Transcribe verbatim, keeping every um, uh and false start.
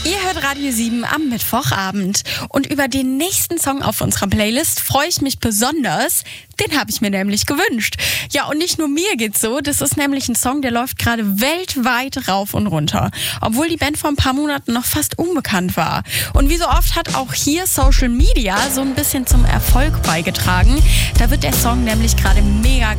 Ihr hört Radio sieben am Mittwochabend. Und über den nächsten Song auf unserer Playlist freue ich mich besonders. Den habe ich mir nämlich gewünscht. Ja, und nicht nur mir geht's so. Das ist nämlich ein Song, der läuft gerade weltweit rauf und runter. Obwohl die Band vor ein paar Monaten noch fast unbekannt war. Und wie so oft hat auch hier Social Media so ein bisschen zum Erfolg beigetragen. Da wird der Song nämlich gerade mega